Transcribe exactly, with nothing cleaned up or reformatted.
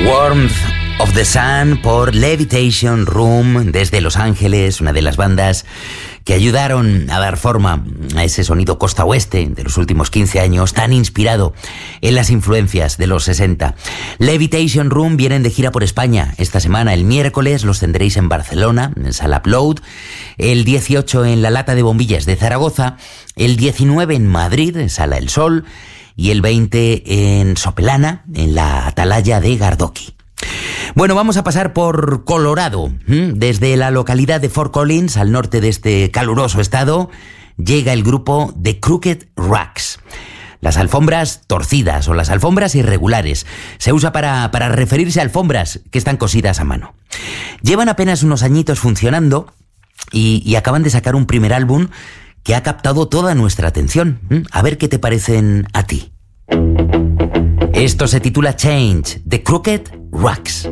Warmth of the Sun por Levitation Room desde Los Ángeles, una de las bandas que ayudaron a dar forma a ese sonido costa oeste de los últimos quince años, tan inspirado en las influencias de los sesenta. Levitation Room vienen de gira por España esta semana. El miércoles los tendréis en Barcelona, en Sala Upload, el dieciocho en la Lata de Bombillas de Zaragoza, el diecinueve en Madrid, en Sala El Sol, y el veinte en Sopelana, en la Atalaya de Gardoqui. Bueno, vamos a pasar por Colorado. Desde la localidad de Fort Collins, al norte de este caluroso estado, llega el grupo The Crooked Racks. Las alfombras torcidas o las alfombras irregulares. Se usa para, para referirse a alfombras que están cosidas a mano. Llevan apenas unos añitos funcionando y, y acaban de sacar un primer álbum que ha captado toda nuestra atención. A ver qué te parecen a ti. Esto se titula Change, The Crooked Racks.